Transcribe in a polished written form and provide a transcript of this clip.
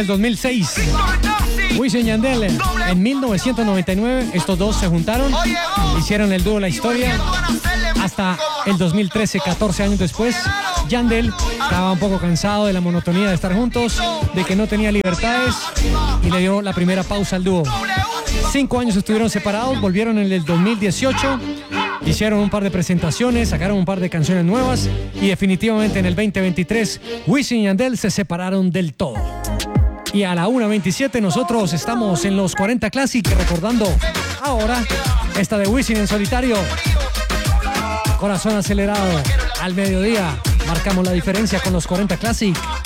El 2006, Wisin y Yandel. En 1999 estos dos se juntaron, hicieron el dúo La Historia. Hasta el 2013, 14 años después, Yandel estaba un poco cansado de la monotonía de estar juntos, de que no tenía libertades, y le dio la primera pausa al dúo. 5 años estuvieron separados, volvieron en el 2018, hicieron un par de presentaciones, sacaron un par de canciones nuevas, y definitivamente en el 2023 Wisin y Yandel se separaron del todo. Y a la 1:27 nosotros estamos en los 40 Classic, recordando ahora esta de Wisin en solitario. Corazón acelerado, al mediodía marcamos la diferencia con los 40 Classic.